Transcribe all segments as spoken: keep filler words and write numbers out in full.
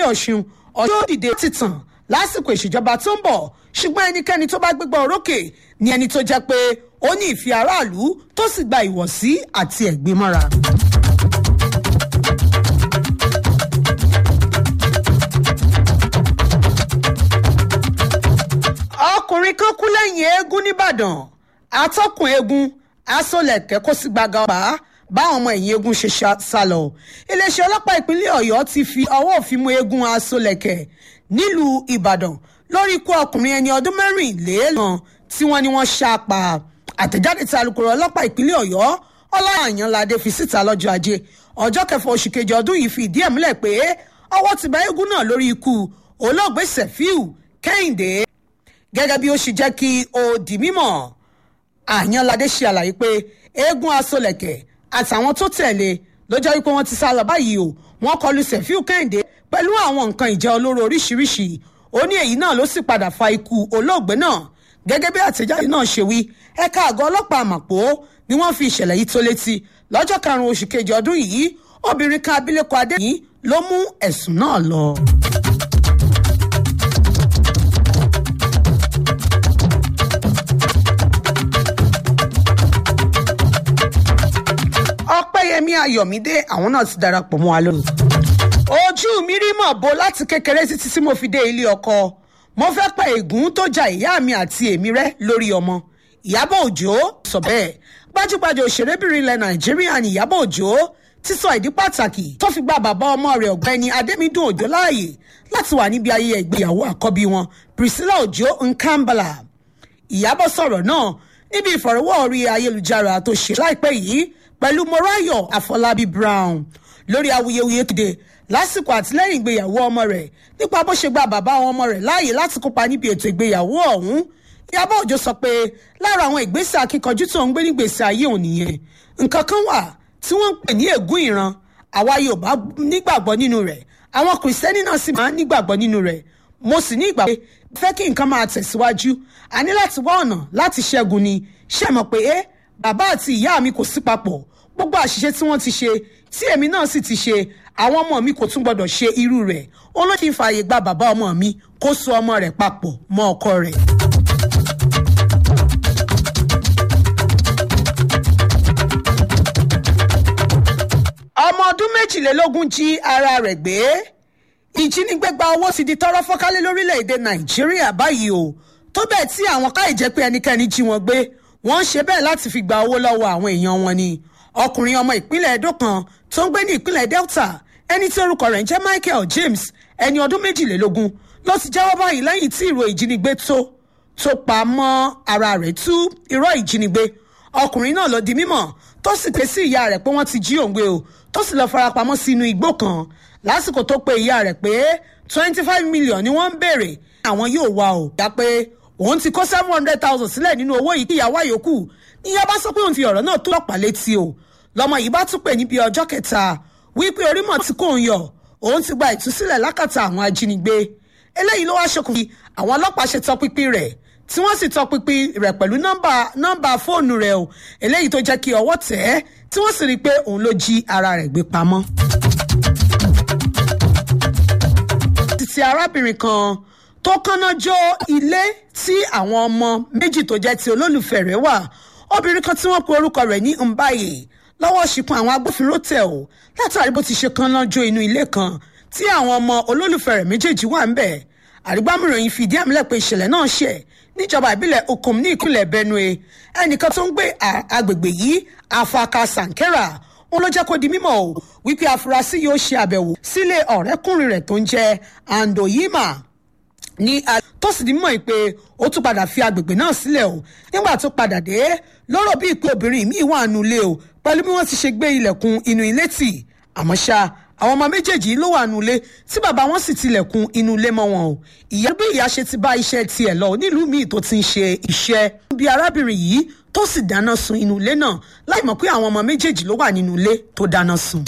ìpínlẹ̀ Ọ̀ṣun ọjọ́ dìde títàn lásìkò ìṣèjọba tó ń bọ̀ ṣùgbọ́n ẹnikẹ́ni tó bá gbégbá orókè ni ẹni tó jẹ́ pé ó ní ìfẹ́ aráàlú tó sì gba ìwọ̀sí àti ẹ̀gbin mọ́ra. ọkùnrin kan kú lẹ́yìn eégún nìbàdàn atọ́kùn eégún asolẹ̀kẹ́ kó sí gbàgà ọba báwọn ọmọ ẹ̀yìn eégún ṣe sá lọ. iléeṣẹ́ ọlọ́pàá ìpínlẹ̀ ọ̀yọ́ ti fi ọwọ́ òfin mú eégún asolẹ̀kẹ́ nílùú ìbàdàn lórí ikú ọkùnrin ẹni ọdún mẹ́rìnlélọ́gbọ̀n tí wọ́n ní wọ́n ṣá pa. àtẹ̀jáde tí alukoro ọlọ́pàá ìpínlẹ̀ ọ̀yọ́ ọláyànládé fi síta lọ́jọ́ ajé ọjọ́ kẹfà oṣù kejì ọdún yìí fi ìdí ẹ̀ múlẹ̀ pé ọwọ́ ti bá eégún náà lórí ikú olóògbé Sefiu Kẹ́hìndé. gẹ́gẹ́ bí ó ṣe jẹ́ kí ó di mímọ̀ àyànládé ṣe àlàyé pé eégún asolẹ̀kẹ̀ àtàwọn tó tẹ̀lé ló jẹ́ wípé wọ́n ti sá lọ báyìí o wọ́n kọlu Sefiu Kẹ́hìndé pẹ̀lú àwọn nǹkan ìjà olóró oríṣiríṣi ó ní èyí náà ló sì padà fa ikú olóògbé náà. gẹ́gẹ́ bí àtẹ̀jáde náà ṣe wí ẹ̀ka àgọ́ ọlọ́pàá àmàpò ni wọ́n fi ìṣẹ̀lẹ̀ yìí tó létí lọ́jọ́ karùn-ún oṣù kejì ọdún yìí obìnrin kan abilékọ Adéyìn ló mú ẹ̀sùn náà lọ. Ọpẹ́yẹmí Ayọ̀mídé àwọn náà ti darapọ̀ mọ́ wa lónìí. ojú mi rí mọ̀ bo láti kékeré títí tí mo fi dé ilé ọkọ mo fẹ́ pa ègún tó ja ìyá mi àti èmi rẹ́ lórí ọmọ. Ìyábọ̀ Òjó sọ bẹ́ẹ̀. gbajúgbajà òṣèrébìnrin ilẹ̀ Nàìjíríà ni Ìyábọ̀ Òjó ti sọ ìdí pàtàkì tó fi gba bàbá ọmọ rẹ̀ ọ̀gbẹ́ni Adémídùn Òjó láàyè láti wà níbi ayẹyẹ ìgbéyàwó àkọ́bí wọn Priscilla Òjó Nkambala. Ìyábọ̀ sọ̀rọ̀ náà níbi ìfọ̀rọ̀wọ́ orí ayélujára tó ṣe láìpẹ́ yìí pẹ̀lú Mọ́ráyọ̀ Àfọlábí Brown lórí awuyewuye kéde lásìkò àtìlẹ́yìn ìgbéyàwó ọmọ rẹ̀ nípa bó ṣe gba bàbá àwọn ọmọ rẹ̀ láàyè láti kópa níbi ètò ìgbéyàwó ọ̀hún. Ìyábọ̀ Òjó sọ pé lára àwọn ìgbésẹ̀ akíkanjú tó ń gbé nígbèsè ayé òun nìyẹn. nǹkan kan wà tí wọ́n ń pè ní ègún ìran àwa Yorùbá nígbàgbọ́ nínú rẹ̀ àwọn Kìrìsìtẹ́nì náà sì máa ń nígbàgbọ́ nínú rẹ̀. mo sì ní ìgbà pé fẹ́ kí nǹkan máa tẹ̀síwájú a ní láti wá ọ̀nà láti ṣẹ́gun ni ṣé mọ̀ pé ẹ́ bàbá àti ìyá mi kò sí papọ̀ gbogbo àṣìṣe tí wọ́n ti ṣe tí èmi náà sì ti ṣe àwọn ọmọ mi kò tún gbọdọ̀ ṣe irú rẹ̀ ó ló ti ń fààyè gba bàbá ọmọ mi kó so ọmọ rẹ̀ papọ̀ mọ́ ọkọ rẹ̀. ọmọ ọdún méjìlélógún jí ara rẹ̀ gbé. ìjínigbé gba owó ti di tọ́rọ́ fọ́kálé lórílẹ̀‐èdè Nàìjíríà báyìí o tó bẹ́ẹ̀ tí àwọn káì jẹ́ pé ẹnikẹ́ni jí wọn gbé wọ́n ń ṣe bẹ́ẹ̀ láti fi gba owó lọ́wọ́ àwọn èèyàn wọn ni. ọkùnrin ọmọ ìpínlẹ̀ Edo kan tó ń gbé ní ìpínlẹ̀ Delta ẹni tí orúkọ rẹ̀ ń jẹ́ Michael James ẹni ọdún méjìlélógún ló ti jẹ́wọ́ báyìí lẹ́yìn tí ìró ìjínigbé tó tó pa mọ́ ara rẹ̀ tú irọ́ ìjínigbé. ọkùnrin náà ló di mímọ̀ tó sì ké sí ìyá rẹ̀ pé wọ́n ti jí òun gbé o tó sì lọ farapamọ́ sínú igbó kan lásìkò tó pe ìyá rẹ̀ pé twenty five million ni wọ́n ń béèrè àwọn yóò wá o. ìyá pé òun ti kó seven hundred thousand sílẹ̀ nínú owó yìí kí ìyàwó àyòkù ìyá bá sọ pé òun fi ọ̀rọ̀ náà tó lọ́pàá létí o. lọ́mọ yìí bá tún pè níbi ọjọ́ kẹta wípé orímọ̀ tí kò ń yọ òun ti gba ìtúsílẹ̀ lákàtà àwọn ajínigbé. eléyìí ló wá ṣokùnfà àwọn ọlọ́pàá ṣe tọpinpin rẹ̀ tí wọ́n sì tọpinpin rẹ̀ pẹ̀lú nọ́mbà nọ́mbà fóònù rẹ̀ o eléyìí tó jẹ́ kí ọwọ́ tẹ̀ ẹ́ tí wọ́n sì rí i pé òun ló jí ara rẹ̀ gbé pamọ́. títí arábìnrin kan tó kánná jó ilé tí àwọn ọmọ méjì tó jẹ́ ti olólùfẹ́ rẹ̀ wà obìnrin kan tí wọ́n pe orúkọ rẹ̀ ní Mbaye lọ́wọ́ ṣìkún àwọn agbófinró tẹ̀ ọ́ látàrí bó ti ṣe kánná jó inú ilé kan tí àwọn ọmọ olólùfẹ́ rẹ̀ méjèèjì wà ń bẹ̀. àrígbámúròyìn fìdí ẹ̀ múlẹ̀ pé ìṣẹ̀lẹ̀ náà ṣẹ̀ níjọba ìbílẹ̀ Okom ní ìpínlẹ̀ Benue. ẹnìkan tó ń gbé agbègbè yìí Afaka Sankera ó ló jẹ́ kó di mímọ̀ o wípé afurasí yóò ṣe àbẹ̀wò sílé ọ̀rẹ́kùnrin rẹ̀ tó ń jẹ́ Andoyima ní tó sì di mímọ̀ pé ó tún padà fi agbègbè náà sílẹ̀ o nígbà tó padà dé lọ́rọ̀ bí ìpè obìnrin míì wà nù ilé o pẹ̀lú bí wọ́n ti ṣe gbé ilẹ̀kùn inú ilé tì àmọ́ ṣá àwọn ọmọ méjèèjì ló wà nù ilé tí bàbá wọn sì tilẹ̀kùn inú ilé mọ́ wọn o. ìyá bí ìyá ṣe ti bá iṣẹ́ tiẹ̀ lọ nílùú míì tó ti ń ṣe iṣẹ́ bí arábìnrin yìí tó sì dáná sun inú ilé náà láì mọ̀ pé àwọn ọmọ méjèèjì ló wà nínú ilé tó dáná sun.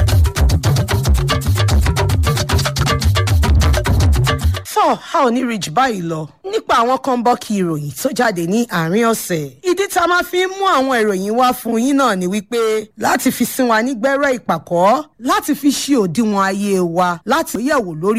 fọ́ a ò ní ríjì báyìí lọ nípa àwọn kan bọ́ kí ìròyìn tó jáde ní àárín ọ̀sẹ̀. ìdí tá a máa fi ń mú àwọn ìròyìn wá fún yín náà ni wípé láti fi sin wa nígbẹ́rẹ́ ìpàkọ́ láti fi ṣe òdiwọ̀n ayé wa láti yẹ̀wò lórí